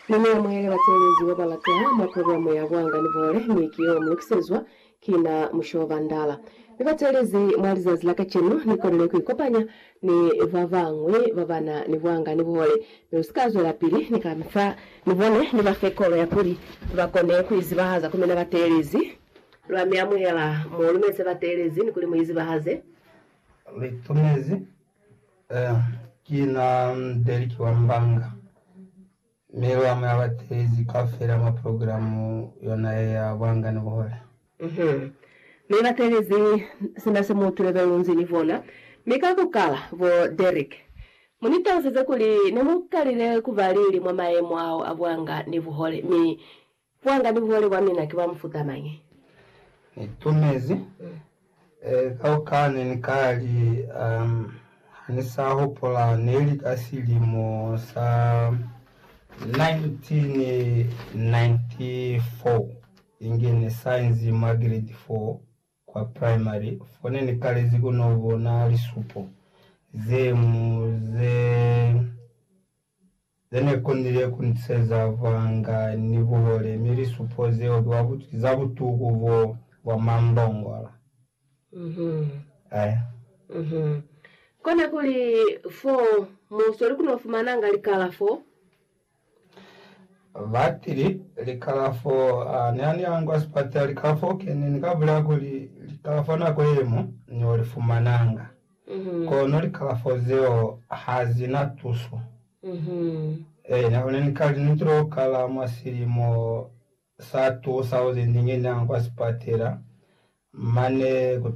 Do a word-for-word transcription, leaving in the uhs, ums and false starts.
Nime mwele batelezi wabalaka mu programu ya Bwanga ni Buhole mikio mukisezwa kina Mushova Ndala. Bibatelezi mwaliza zilaka chenu nikorele kuikopanya ni vavangwe babana ni Bwanga ni Buhole. Musikazo la pili nikamifa nibone nibafekolo ya kuri bakone kwizibahaza kumena batelezi. Lwamyamu yala mulumese batelezi nikuri muyizibahaze. Litumezi eh kina Deriki Wambanga. Mero amabatezi kafera ma programu yona ya Bwanga ni Buhole. Mhm. Mera telezi sinase motrebe unzi ni vola. Mikako kala vo Derek. Munita useze kuli nemukalire kuvalili mwa maemo ao Bwanga ni Buhole. Mi Bwanga ni Buhole wa mina kiwa mfuta manyi. Nitumezi mm. eh kaukane nikali um hanisa hopola neli kasili mo sa nineteen ninety-four ingene science ma grade four kwa primary fone ni kale ziko novo na lisupo ze muze zene kondire kunseza Bwanga ni Buhole miri suppose obwabukiza butugo vo wa mambongola. Mhm. Aya. Mhm. Kona kuli four musori kuno fumananga likala four. Vatiri likalafo uh, nani yangu asipata likalafo kene nikabula kuli likalafo na kwemo ni olifumananga. Mhm. Mm Kono likalafo zeo hazina tusu. Mhm. Eh na one nikali nitro kala masirimo sa two thousand ngene yangu asipatera mane